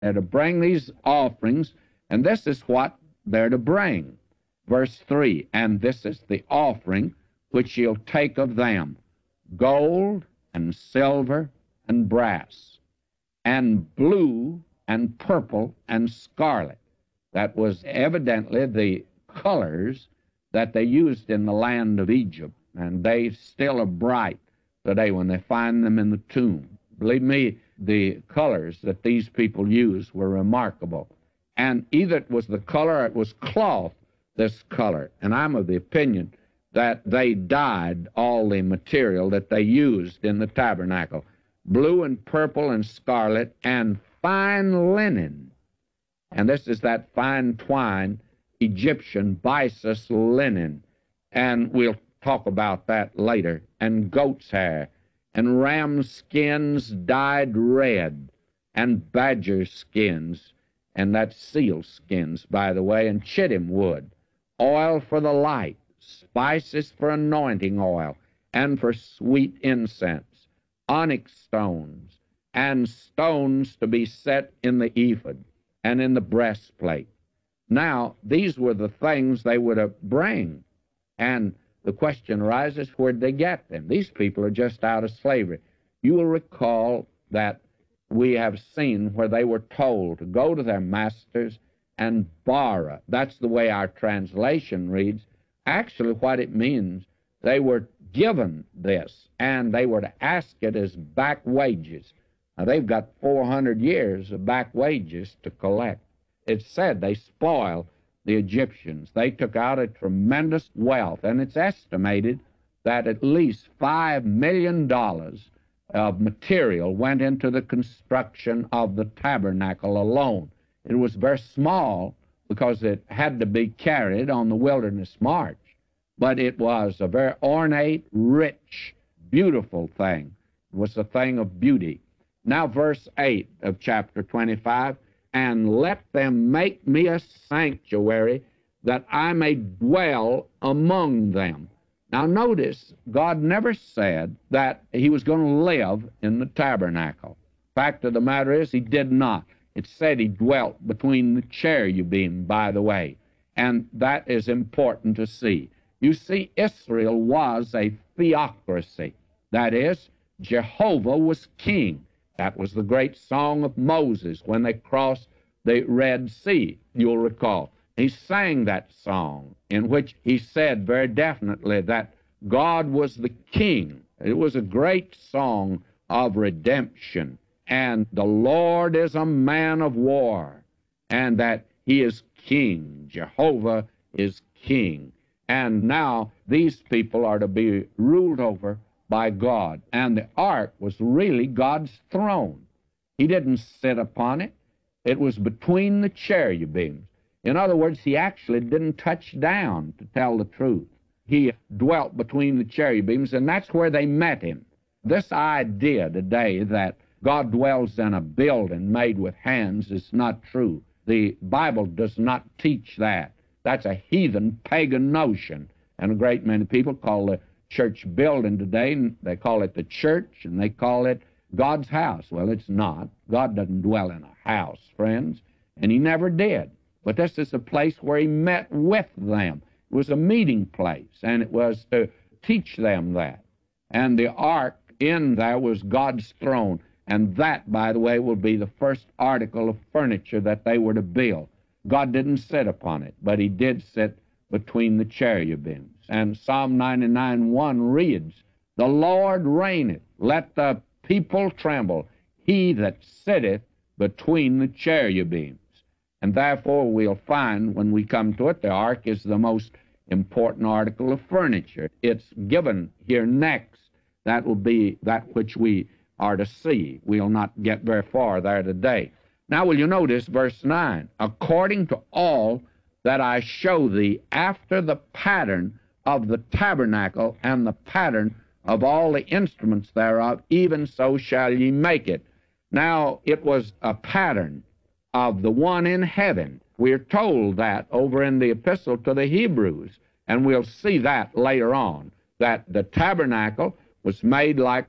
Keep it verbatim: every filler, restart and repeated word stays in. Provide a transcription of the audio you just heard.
They're to bring these offerings, and this is what they're to bring. Verse three, and this is the offering which you'll take of them, gold and silver and brass, and blue and purple and scarlet. That was evidently the colors that they used in the land of Egypt, and they still are bright today when they find them in the tomb. Believe me, the colors that these people used were remarkable. And either it was the color or it was cloth, this color. And I'm of the opinion that they dyed all the material that they used in the tabernacle. Blue and purple and scarlet and fine linen. And this is that fine twine, Egyptian byssus linen. And we'll talk about that later. And goat's hair, and ram skins dyed red, and badger skins, and that's seal skins, by the way, and chittim wood, oil for the light, spices for anointing oil, and for sweet incense, onyx stones, and stones to be set in the ephod and in the breastplate. Now, these were the things they would have bring, and the question arises, where'd they get them? These people are just out of slavery. You will recall that we have seen where they were told to go to their masters and borrow. That's the way our translation reads. Actually, what it means, they were given this, and they were to ask it as back wages. Now, they've got four hundred years of back wages to collect. It's said they spoiled the Egyptians. They took out a tremendous wealth, and it's estimated that at least five million dollars of material went into the construction of the tabernacle alone. It was very small because it had to be carried on the wilderness march, but it was a very ornate, rich, beautiful thing. It was a thing of beauty. Now, verse eight of chapter twenty-five, and let them make me a sanctuary that I may dwell among them. Now notice, God never said that he was going to live in the tabernacle. Fact of the matter is, he did not. It said he dwelt between the cherubim, by the way, and that is important to see. You see, Israel was a theocracy. That is, Jehovah was king. That was the great song of Moses when they crossed the Red Sea, you'll recall. He sang that song in which he said very definitely that God was the king. It was a great song of redemption, and the Lord is a man of war, and that he is king. Jehovah is king. And now these people are to be ruled over by God. And the ark was really God's throne. He didn't sit upon it. It was between the cherubims. In other words, he actually didn't touch down, to tell the truth. He dwelt between the cherubims, and that's where they met him. This idea today that God dwells in a building made with hands is not true. The Bible does not teach that. That's a heathen, pagan notion. And a great many people call the church building today, and they call it the church, and they call it God's house. Well, it's not. God doesn't dwell in a house, friends, and he never did. But this is a place where he met with them. It was a meeting place, and it was to teach them that. And the ark in there was God's throne, and that, by the way, will be the first article of furniture that they were to build. God didn't sit upon it, but he did sit between the cherubims. And Psalm ninety-nine one reads, the Lord reigneth, let the people tremble, he that sitteth between the cherubims. And therefore we'll find when we come to it, the ark is the most important article of furniture. It's given here next. That will be that which we are to see. We'll not get very far there today. Now will you notice verse nine, according to all that I show thee after the pattern of the tabernacle and the pattern of all the instruments thereof, even so shall ye make it. Now, it was a pattern of the one in heaven. We're told that over in the epistle to the Hebrews, and we'll see that later on, that the tabernacle was made like